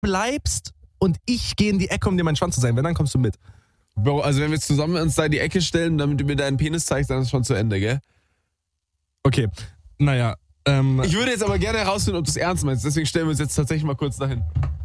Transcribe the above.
bleibst und ich gehe in die Ecke, um dir meinen Schwanz zu zeigen. Wenn, dann kommst du mit. Bro, also wenn wir zusammen uns da in die Ecke stellen, damit du mir deinen Penis zeigst, dann ist es schon zu Ende, gell? Okay, naja. Ich würde jetzt aber gerne herausfinden, ob du es ernst meinst. Deswegen stellen wir uns jetzt tatsächlich mal kurz dahin.